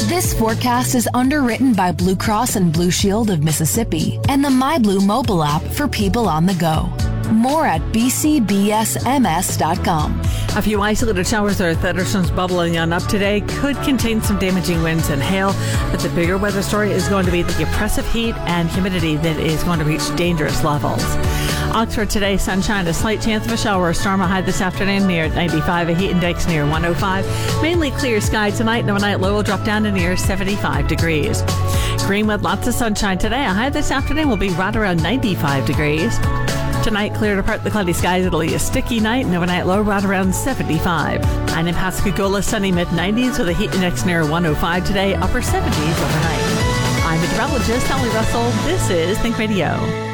This forecast is underwritten by Blue Cross and Blue Shield of Mississippi and the MyBlue mobile app for people on the go. More at bcbsms.com. A few isolated showers or thunderstorms bubbling on up today could contain some damaging winds and hail, but the bigger weather story is going to be the oppressive heat and humidity that is going to reach dangerous levels. Oxford today, sunshine, a slight chance of a shower or storm. A high this afternoon near 95, a heat index near 105. Mainly clear sky tonight, and overnight low will drop down to near 75 degrees. Greenwood, lots of sunshine today. A high this afternoon will be right around 95 degrees. Tonight, clear to part the cloudy skies. It'll be a sticky night, and overnight low right around 75. And in Pascagoula, sunny mid-90s with a heat index near 105 today, upper 70s overnight. I'm meteorologist Sally Russell. This is Think Radio.